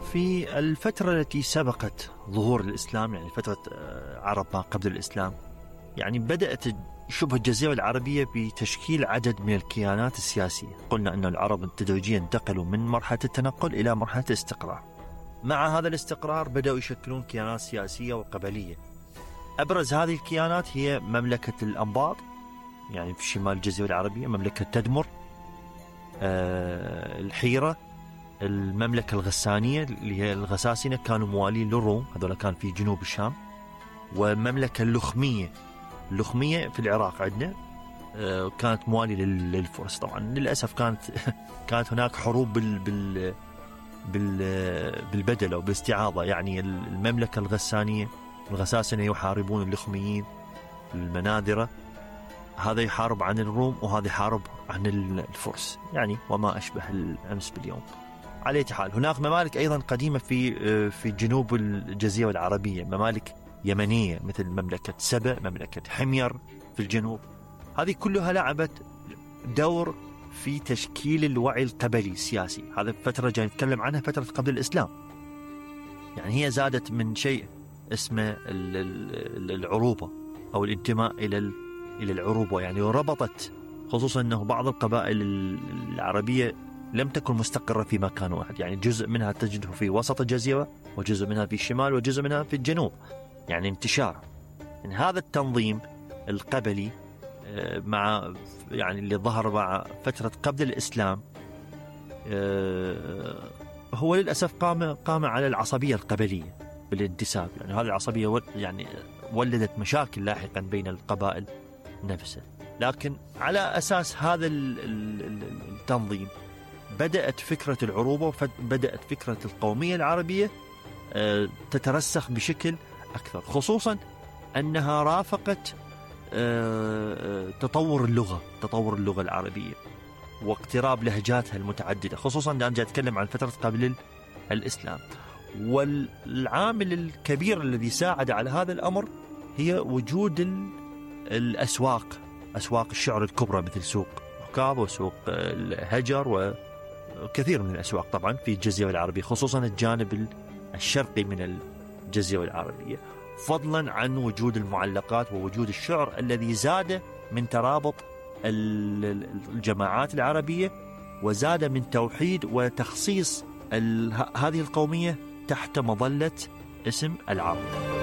في الفترة التي سبقت ظهور الإسلام، يعني فترة عرب ما قبل الإسلام، يعني بدأت شبه الجزيرة العربية بتشكيل عدد من الكيانات السياسية. قلنا أن العرب تدريجيا انتقلوا من مرحلة التنقل إلى مرحلة الاستقرار. مع هذا الاستقرار بدأوا يشكلون كيانات سياسية وقبلية. أبرز هذه الكيانات هي مملكة الأنباط، يعني في شمال الجزيرة العربية، مملكة تدمر، الحيرة، المملكة الغسانية اللي هي الغساسنة كانوا موالين للروم، هذول كان في جنوب الشام، والمملكة اللخمية في العراق عندنا، كانت موالية للفرس. طبعا للأسف كانت هناك حروب بالبدل أو بالاستعاضة، يعني المملكة الغساسنة يحاربون اللخميين، المناذرة، هذا يحارب عن الروم وهذا يحارب عن الفرس، يعني وما أشبه الأمس باليوم. على أي حال هناك ممالك أيضا قديمة في جنوب الجزيرة العربية، ممالك يمنية مثل مملكة سبأ، مملكة حمير في الجنوب. هذه كلها لعبت دور في تشكيل الوعي القبلي السياسي. هذا فترة جاي نتكلم عنها فترة قبل الإسلام، يعني هي زادت من شيء اسمه العروبة أو الانتماء إلى العروبة، يعني وربطت، خصوصا أنه بعض القبائل العربية لم تكن مستقرة في مكان واحد، يعني جزء منها تجده في وسط الجزيرة، وجزء منها في الشمال، وجزء منها في الجنوب، يعني انتشار. يعني هذا التنظيم القبلي مع يعني اللي ظهر مع فترة قبل الإسلام هو للأسف قام على العصبية القبلية بالانتساب. يعني هذه العصبية يعني ولدت مشاكل لاحقا بين القبائل نفسها. لكن على أساس هذا التنظيم بدأت فكرة العروبة، وبدأت فكرة القومية العربية تترسخ بشكل أكثر، خصوصا أنها رافقت تطور اللغة العربية واقتراب لهجاتها المتعددة، خصوصا لأن جاء أتكلم عن فترة قبل الإسلام. والعامل الكبير الذي ساعد على هذا الأمر هي وجود الأسواق، أسواق الشعر الكبرى مثل سوق عكاظ وسوق الهجر وكثير من الأسواق طبعا في الجزيرة العربية، خصوصا الجانب الشرقي من الجزيرة العربية، فضلا عن وجود المعلقات ووجود الشعر الذي زاد من ترابط الجماعات العربية، وزاد من توحيد وتخصيص هذه القومية تحت مظلة اسم العرب.